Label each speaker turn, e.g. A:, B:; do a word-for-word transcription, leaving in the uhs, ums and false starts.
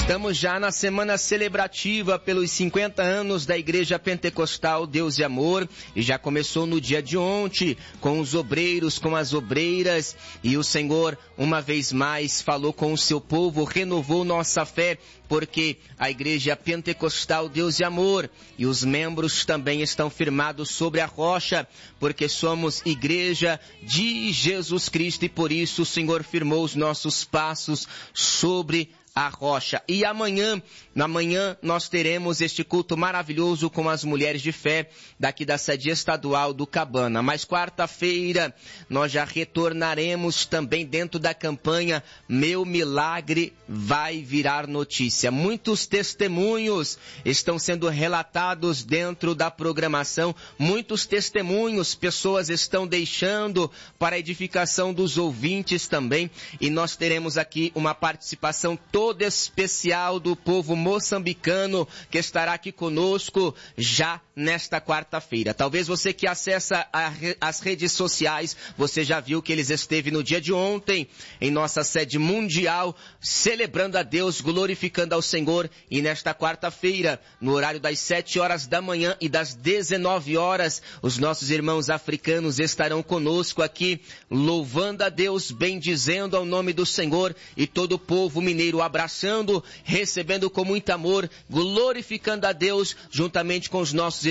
A: Estamos já na semana celebrativa pelos cinquenta anos da Igreja Pentecostal Deus e Amor, e já começou no dia de ontem com os obreiros, com as obreiras, e o Senhor uma vez mais falou com o seu povo, renovou nossa fé, porque a Igreja Pentecostal Deus e Amor e os membros também estão firmados sobre a rocha, porque somos Igreja de Jesus Cristo e por isso o Senhor firmou os nossos passos sobre a rocha. E amanhã, na manhã, nós teremos este culto maravilhoso com as mulheres de fé daqui da sede estadual do Cabana. Mas quarta-feira nós já retornaremos também dentro da campanha Meu Milagre Vai Virar Notícia. Muitos testemunhos estão sendo relatados dentro da programação, muitos testemunhos, pessoas estão deixando para a edificação dos ouvintes também, e nós teremos aqui uma participação toda Todo especial do povo moçambicano que estará aqui conosco já nesta quarta-feira. Talvez você que acessa a, as redes sociais, você já viu que eles esteve no dia de ontem em nossa sede mundial, celebrando a Deus, glorificando ao Senhor, e nesta quarta-feira, no horário das sete horas da manhã e das dezenove horas, os nossos irmãos africanos estarão conosco aqui, louvando a Deus, bendizendo ao nome do Senhor, e todo o povo mineiro abraçando, recebendo com muito amor, glorificando a Deus, juntamente com os nossos